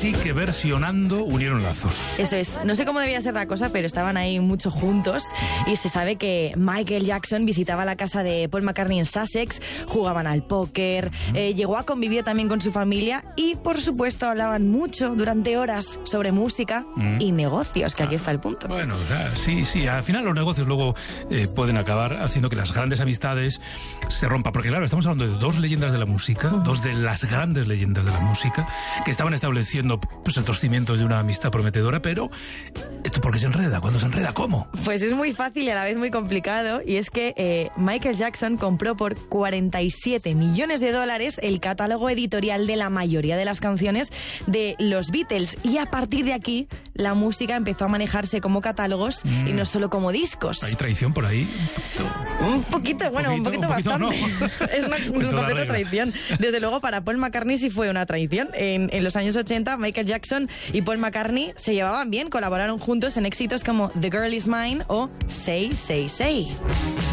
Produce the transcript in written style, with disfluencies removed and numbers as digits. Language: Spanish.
casi que versionando unieron lazos. Eso es. No sé cómo debía ser la cosa, pero estaban ahí mucho juntos y se sabe que Michael Jackson visitaba la casa de Paul McCartney en Sussex, jugaban al póker, llegó a convivir también con su familia y, por supuesto, hablaban mucho durante horas sobre música y negocios, que aquí está el punto. Bueno, o sea, sí, al final los negocios luego pueden acabar haciendo que las grandes amistades se rompan, porque claro, estamos hablando de dos leyendas de la música, dos de las grandes leyendas de la música, que estaban estableciendo pues estos cimientos de una amistad prometedora, pero ¿esto por qué se enreda? ¿Cuándo se enreda? ¿Cómo? Pues es muy fácil y a la vez muy complicado, y es que Michael Jackson compró por $47 millones el catálogo editorial de la mayoría de las canciones de los Beatles, y a partir de aquí la música empezó a manejarse como catálogos y no solo como discos. ¿Hay traición por ahí? Un poquito bastante. No. Es una completa traición. Desde luego para Paul McCartney sí fue una traición. En los años 80 Michael Jackson y Paul McCartney se llevaban bien, colaboraron juntos en éxitos como The Girl Is Mine o Say, Say, Say.